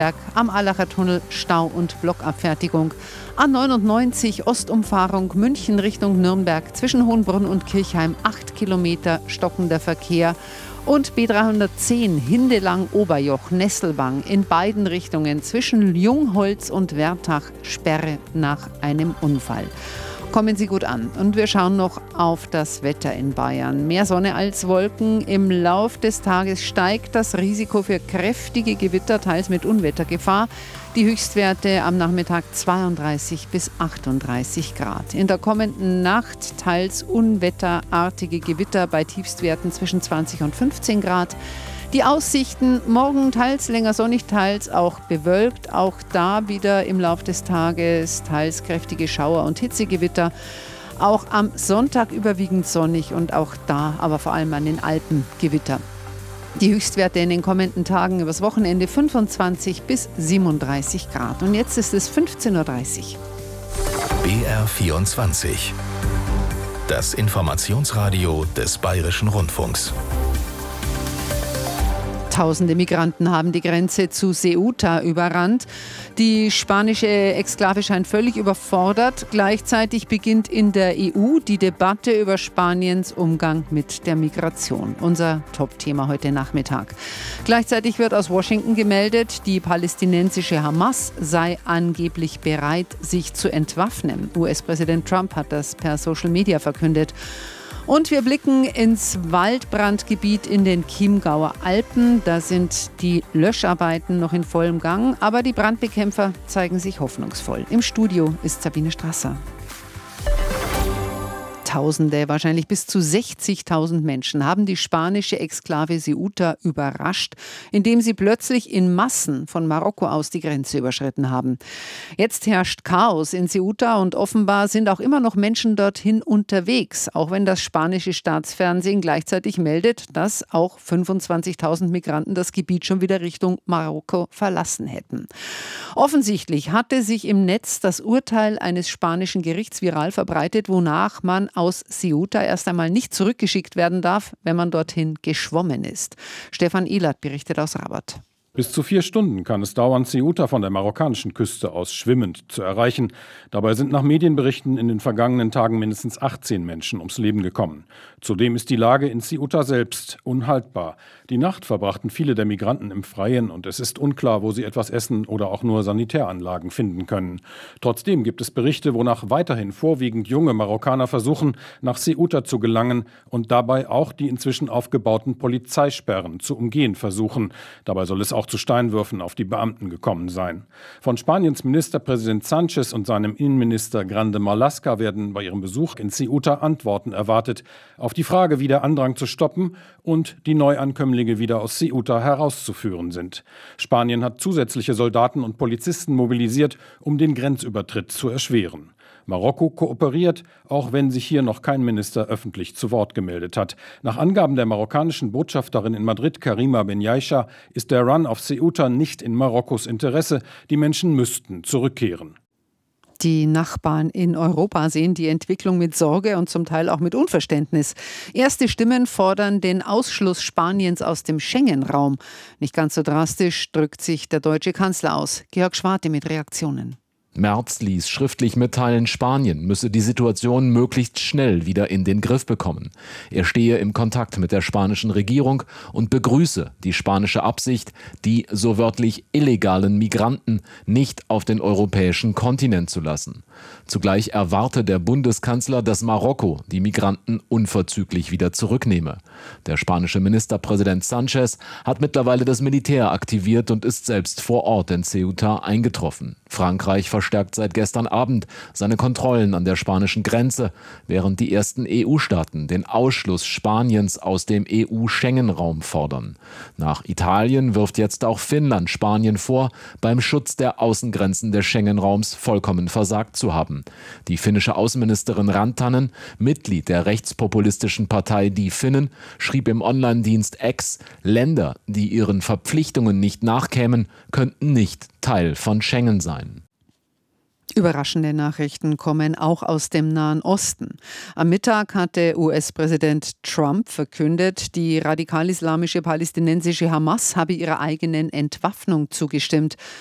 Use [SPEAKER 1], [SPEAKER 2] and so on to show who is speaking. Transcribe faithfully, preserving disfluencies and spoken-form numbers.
[SPEAKER 1] Am Allacher Tunnel Stau und Blockabfertigung. A neunundneunzig Ostumfahrung München Richtung Nürnberg zwischen Hohenbrunn und Kirchheim acht Kilometer stockender Verkehr. Und B dreihundertzehn Hindelang-Oberjoch Nesselwang in beiden Richtungen zwischen Jungholz und Wertach Sperre nach einem Unfall. Kommen Sie gut an. Und wir schauen noch auf das Wetter in Bayern. Mehr Sonne als Wolken. Im Lauf des Tages steigt das Risiko für kräftige Gewitter, teils mit Unwettergefahr. Die Höchstwerte am Nachmittag zweiunddreißig bis achtunddreißig Grad. In der kommenden Nacht teils unwetterartige Gewitter bei Tiefstwerten zwischen zwanzig und fünfzehn Grad. Die Aussichten morgen teils länger sonnig, teils auch bewölkt. Auch da wieder im Laufe des Tages teils kräftige Schauer und Hitzegewitter. Auch am Sonntag überwiegend sonnig und auch da, aber vor allem an den Alpen Gewitter. Die Höchstwerte in den kommenden Tagen übers Wochenende fünfundzwanzig bis siebenunddreißig Grad. Und jetzt ist es fünfzehn Uhr dreißig.
[SPEAKER 2] B R vierundzwanzig. Das Informationsradio des Bayerischen Rundfunks.
[SPEAKER 1] Tausende Migranten haben die Grenze zu Ceuta überrannt. Die spanische Exklave scheint völlig überfordert. Gleichzeitig beginnt in der E U die Debatte über Spaniens Umgang mit der Migration. Unser Top-Thema heute Nachmittag. Gleichzeitig wird aus Washington gemeldet, die palästinensische Hamas sei angeblich bereit, sich zu entwaffnen. U S-Präsident Trump hat das per Social Media verkündet. Und wir blicken ins Waldbrandgebiet in den Chiemgauer Alpen. Da sind die Löscharbeiten noch in vollem Gang, aber die Brandbekämpfer zeigen sich hoffnungsvoll. Im Studio ist Sabine Strasser. Tausende, wahrscheinlich bis zu sechzigtausend Menschen haben die spanische Exklave Ceuta überrascht, indem sie plötzlich in Massen von Marokko aus die Grenze überschritten haben. Jetzt herrscht Chaos in Ceuta und offenbar sind auch immer noch Menschen dorthin unterwegs, auch wenn das spanische Staatsfernsehen gleichzeitig meldet, dass auch fünfundzwanzigtausend Migranten das Gebiet schon wieder Richtung Marokko verlassen hätten. Offensichtlich hatte sich im Netz das Urteil eines spanischen Gerichts viral verbreitet, wonach man aus Ceuta erst einmal nicht zurückgeschickt werden darf, wenn man dorthin geschwommen ist. Stefan Ilat berichtet aus Rabat.
[SPEAKER 3] Bis zu vier Stunden kann es dauern, Ceuta von der marokkanischen Küste aus schwimmend zu erreichen. Dabei sind nach Medienberichten in den vergangenen Tagen mindestens achtzehn Menschen ums Leben gekommen. Zudem ist die Lage in Ceuta selbst unhaltbar. Die Nacht verbrachten viele der Migranten im Freien und es ist unklar, wo sie etwas essen oder auch nur Sanitäranlagen finden können. Trotzdem gibt es Berichte, wonach weiterhin vorwiegend junge Marokkaner versuchen, nach Ceuta zu gelangen und dabei auch die inzwischen aufgebauten Polizeisperren zu umgehen versuchen. Dabei soll es auch zu Steinwürfen auf die Beamten gekommen sein. Von Spaniens Ministerpräsident Sánchez und seinem Innenminister Grande Marlaska werden bei ihrem Besuch in Ceuta Antworten erwartet auf die Frage, wie der Andrang zu stoppen und die Neuankömmlinge wieder aus Ceuta herauszuführen sind. Spanien hat zusätzliche Soldaten und Polizisten mobilisiert, um den Grenzübertritt zu erschweren. Marokko kooperiert, auch wenn sich hier noch kein Minister öffentlich zu Wort gemeldet hat. Nach Angaben der marokkanischen Botschafterin in Madrid, Karima Benyaisha, ist der Run auf Ceuta nicht in Marokkos Interesse. Die Menschen müssten zurückkehren.
[SPEAKER 1] Die Nachbarn in Europa sehen die Entwicklung mit Sorge und zum Teil auch mit Unverständnis. Erste Stimmen fordern den Ausschluss Spaniens aus dem Schengen-Raum. Nicht ganz so drastisch drückt sich der deutsche Kanzler aus. Georg Schwarte mit Reaktionen.
[SPEAKER 4] Merz ließ schriftlich mitteilen, Spanien müsse die Situation möglichst schnell wieder in den Griff bekommen. Er stehe im Kontakt mit der spanischen Regierung und begrüße die spanische Absicht, die so wörtlich illegalen Migranten nicht auf den europäischen Kontinent zu lassen. Zugleich erwarte der Bundeskanzler, dass Marokko die Migranten unverzüglich wieder zurücknehme. Der spanische Ministerpräsident Sánchez hat mittlerweile das Militär aktiviert und ist selbst vor Ort in Ceuta eingetroffen. Frankreich verstärkt seit gestern Abend seine Kontrollen an der spanischen Grenze, während die ersten E U-Staaten den Ausschluss Spaniens aus dem E U-Schengen-Raum fordern. Nach Italien wirft jetzt auch Finnland Spanien vor, beim Schutz der Außengrenzen des Schengen-Raums vollkommen versagt zu haben. Die finnische Außenministerin Rantanen, Mitglied der rechtspopulistischen Partei Die Finnen, schrieb im Online-Dienst X, Länder, die ihren Verpflichtungen nicht nachkämen, könnten nicht Teil von Schengen sein.
[SPEAKER 1] Überraschende Nachrichten kommen auch aus dem Nahen Osten. Am Mittag hatte U S-Präsident Trump verkündet, die radikal-islamische palästinensische Hamas habe ihrer eigenen Entwaffnung zugestimmt.